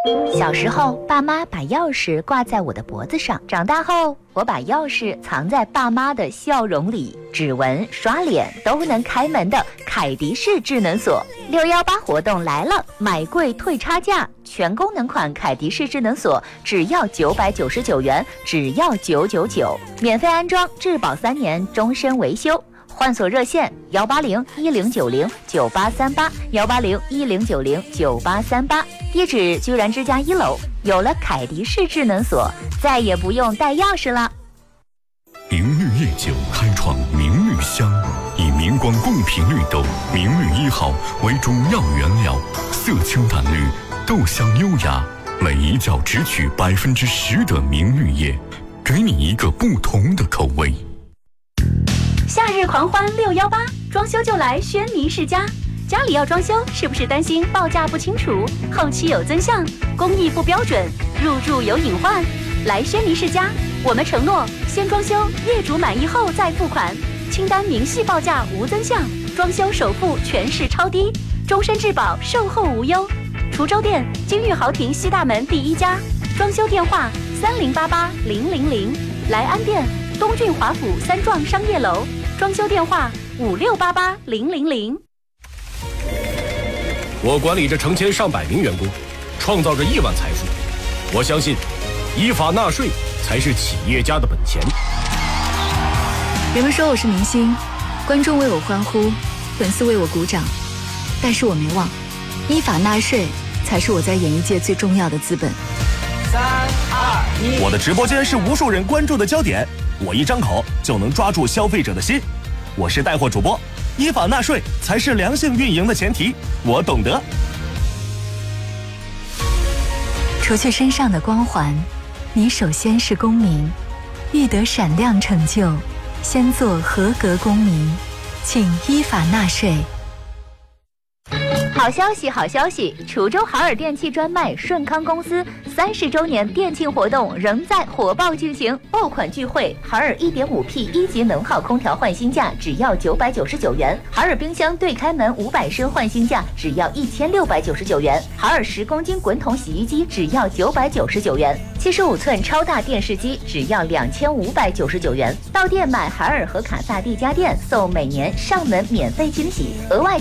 小时候，爸妈把钥匙挂在我的脖子上；长大后，我把钥匙藏在爸妈的笑容里。指纹、刷脸都能开门的凯迪式智能锁，618活动来了，买贵退差价，全功能款凯迪式智能锁只要999元，只要999，免费安装，质保3年，终身维修。换锁热线18010909838，18010909838，地址居然之家1楼。有了凯迪式智能锁，再也不用带钥匙了。 明绿夜酒开创明绿香，以明光贡品绿豆明绿1号为主要原料，色清淡绿，豆香优雅，每一窖只取10%的明绿叶，给你一个不同的口味。 夏日狂欢618，装修就来轩尼诗家。家里要装修，是不是担心报价不清楚，后期有增项，工艺不标准，入住有隐患？来轩尼诗家，我们承诺先装修，业主满意后再付款，清单明细报价无增项，装修首付全市超低，终身质保，售后无忧。滁州店金玉豪庭西大门第1家，装修电话30880000，来安店东郡华府3幢商业楼，装修电话56880000。 我管理着成千上百名员工，创造着亿万财富。我相信，依法纳税才是企业家的本钱。 人们说我是明星，观众为我欢呼，粉丝为我鼓掌，但是我没忘，依法纳税才是我在演艺界最重要的资本。 3、2、1，我的直播间是无数人关注的焦点，我一张口就能抓住消费者的心。我是带货主播，依法纳税才是良性运营的前提，我懂得。 除去身上的光环，你首先是公民，欲得闪亮成就，先做合格公民，请依法纳税。 好消息，好消息！滁州海尔电器专卖顺康公司30周年店庆活动仍在火爆进行，爆款聚会，海尔 1.5P 1级能耗空调换新价只要999元，海尔冰箱对开门500升换新价只要1699元，海尔10公斤滚筒洗衣机只要999元，75寸超大电视机只要2599元。到店买海尔和卡萨帝家电，送每年上门免费惊喜，额外